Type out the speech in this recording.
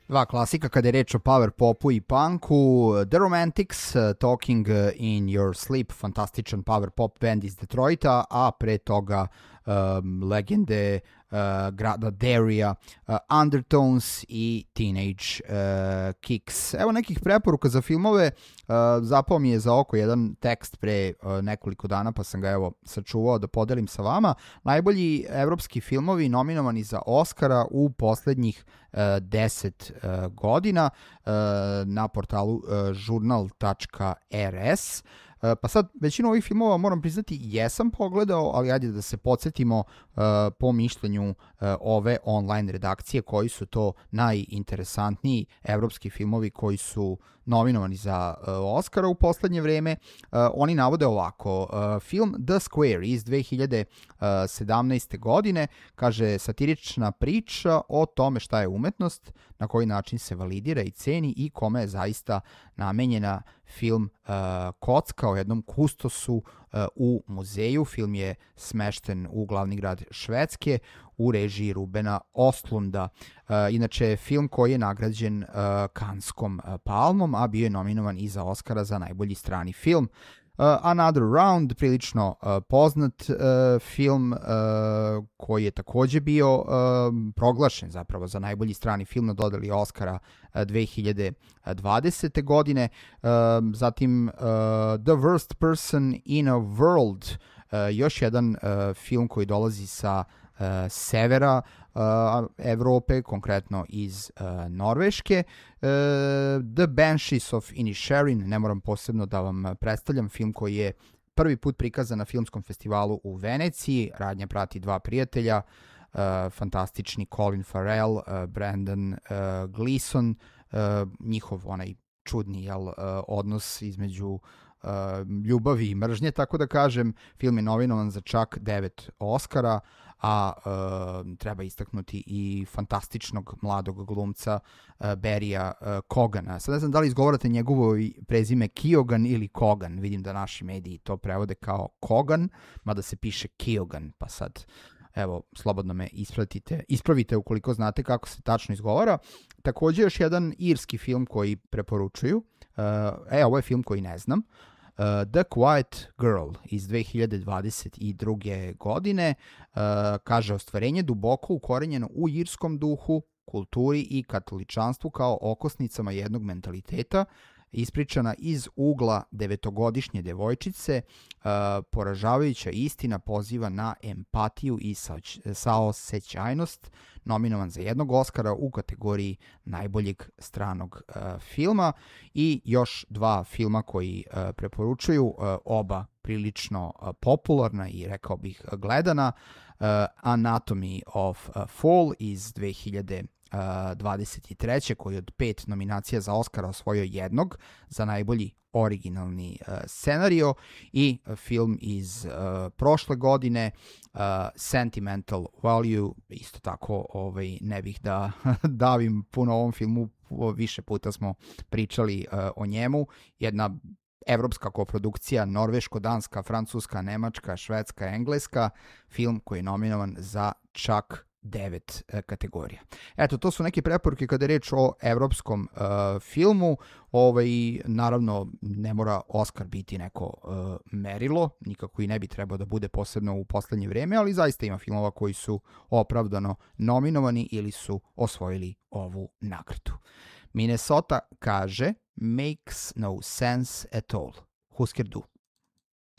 Dva klasika kada je reč o power popu i punku. The Romantics, Talking in Your Sleep, fantastičan power pop band iz Detroita, a pre toga legende grada Derrya, Undertones i Teenage Kicks. Evo nekih preporuka za filmove. Zapao mi je za oko jedan tekst pre nekoliko dana, pa sam ga evo sačuvao da podelim sa vama. Najbolji evropski filmovi nominovani za Oscara u poslednjih 10 godina na portalu žurnal.rs. Pa sad, većinu ovih filmova, moram priznati, jesam pogledao, ali ajde da se podsjetimo po mišljenju ove online redakcije koji su to najinteresantniji evropski filmovi koji su nominovani za Oscara u poslednje vreme. Oni navode ovako: film The Square iz 2017. godine, kaže, satirična priča o tome šta je umetnost, na koji način se validira i ceni i kome je zaista namenjena. Film kocka o jednom kustosu u muzeju. Film je smešten u glavni grad Švedske u režiji Rubena Ostlunda. Inače, film koji je nagrađen Kanskom palmom, a bio je nominovan i za Oscara za najbolji strani film. Another Round, prilično poznat film koji je takođe bio proglašen zapravo za najbolji strani film na dodeli Oscara 2020. godine. Zatim The Worst Person in a World, još jedan film koji dolazi sa severa Evrope, konkretno iz Norveške. The Banshees of Inisherin, ne moram posebno da vam predstavljam, film koji je prvi put prikazan na filmskom festivalu u Veneciji. Radnja prati dva prijatelja, fantastični Colin Farrell, Brendan Gleeson, njihov onaj čudni odnos između ljubavi i mržnje, tako da kažem. Film je nominovan za čak 9 Oscara, a treba istaknuti i fantastičnog mladog glumca Barrya Kogana. Sad ne znam da li izgovarate njegovo prezime Keoghan ili Kogan. Vidim da naši mediji to prevode kao Kogan, mada se piše Keoghan, pa sad evo, slobodno me ispravite ukoliko znate kako se tačno izgovara. Takođe još jedan irski film koji preporučuju. Ovo je film koji ne znam. The Quiet Girl iz 2022. godine, kaže, ostvarenje duboko ukorenjeno u irskom duhu, kulturi i katoličanstvu kao okosnicama jednog mentaliteta, ispričana iz ugla 9-godišnje devojčice. Poražavajuća istina poziva na empatiju i saosećajnost, nominovan za jednog Oscara u kategoriji najboljeg stranog filma. I još dva filma koji preporučuju, oba prilično popularna i rekao bih gledana. Anatomy of Fall iz 2023. koji od 5 nominacija za Oscara osvojio jednog za najbolji originalni scenario, i film iz prošle godine Sentimental Value. Isto tako ne bih da davim puno o ovom filmu, više puta smo pričali o njemu. Jedna evropska koprodukcija, norveško-danska, francuska, nemačka, švedska, engleska, film koji je nominovan za čak 9 kategorija. Eto, to su neke preporuke kada je reč o evropskom filmu. Naravno, ne mora Oscar biti neko merilo, nikako i ne bi trebao da bude, posebno u poslednje vreme, ali zaista ima filmova koji su opravdano nominovani ili su osvojili ovu nagradu. Minnesota kaže, makes no sense at all. Husker du.